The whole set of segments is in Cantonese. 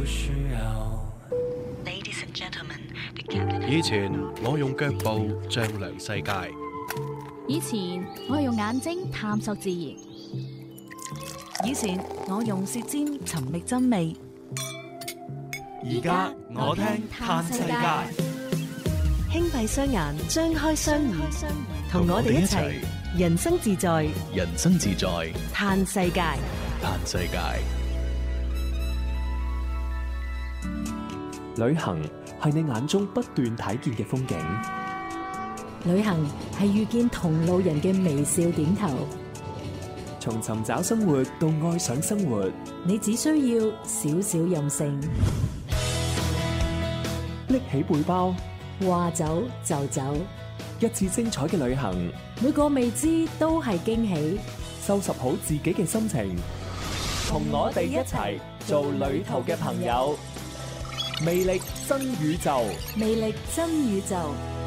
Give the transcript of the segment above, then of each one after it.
Ladies and gentlemen, the captain. 以前我用腳步丈量世界， 以前我用眼睛探索自然， 以前我用舌尖尋覓真味， 而家我聽嘆世界， 輕閉雙眼，張開雙耳，同我哋一齊人生自在， 人生自在， 嘆世界。 嘆世界。 旅行係你眼中不斷睇見嘅風景， 旅行係遇見同路人嘅微笑點頭。 從尋找生活到愛上生活， 你只需要少少任性， 拎起背包， 話走就走， 一次精彩嘅旅行， 每個未知都係驚喜。 收拾好自己嘅心情，同我哋一齊做旅途嘅朋友。魅力真宇宙， 魅力真宇宙。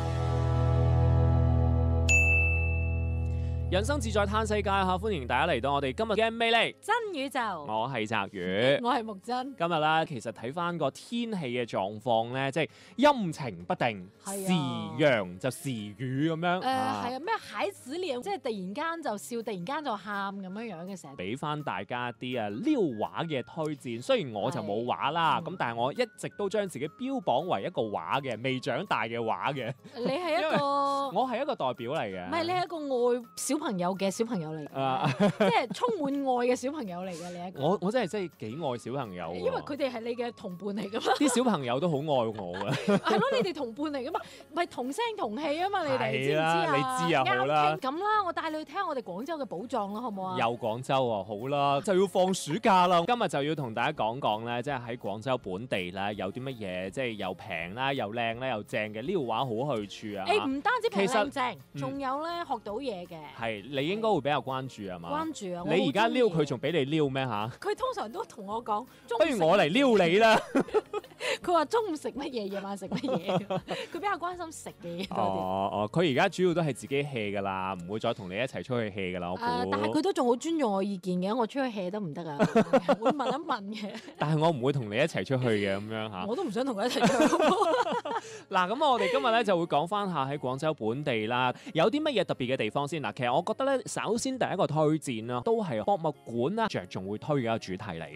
人生自在嘆世界吓，歡迎大家嚟到我哋今日嘅魅力真宇宙。 我係澤宇， 我係木真。 今日咧，其實睇翻個天氣嘅狀況咧，即係陰晴不定，時陽就時雨咁樣。 係啊，咩蟹屎臉，即係突然間就笑，突然間就喊咁樣樣嘅成日。 俾翻大家啲撩畫嘅推薦，雖然我就冇畫啦，咁但係我一直都將自己標榜為一個畫嘅，未長大嘅畫嘅。 你係一個， 我係一個代表嚟嘅。 唔係，你係一個愛小朋友嘅小朋友嚟嘅，即係充滿愛嘅小朋友嚟嘅。你一個， 我真係幾愛小朋友， 因為佢哋係你嘅同伴嚟噶嘛。 啲小朋友都好愛我㗎。 係咯，你哋同伴嚟噶嘛，唔係同聲同氣啊嘛，你哋知唔知啊？ 你知啊，好啦。 咁啦，我帶你去睇下我哋廣州嘅寶藏啦，好唔好啊？ 又廣州啊，好啦，就要放暑假啦。今日就要同大家講講咧，即係喺廣州本地咧有啲乜嘢，即係又平啦、又靚啦、又正嘅撩畫好去處啊！ 唔單止平靚正，仲有咧學到嘢嘅。 係，你應該會比較關注啊嘛？ 關注啊！ 你而家撩佢仲俾你撩咩嚇？ 佢通常都同我講， 不如我嚟撩你啦。 佢話中午食乜嘢，夜晚食乜嘢，佢比較關心食嘅嘢多啲。 佢而家主要都係自己 hea 噶啦，唔會再同你一齊出去 hea 噶啦。我估。 但係佢都仲好尊重我意見嘅，我出去 hea 得唔得啊？會問一問嘅。 但係我唔會同你一齊出去嘅咁樣嚇。 我都唔想同佢一齊出去。 嗱，咁我哋今日咧就會講翻下喺廣州本地啦，有啲乜嘢特別嘅地方先嗱。其實我覺得咧，首先第一個推薦啦，都係博物館啦，着重會推嘅一個主題嚟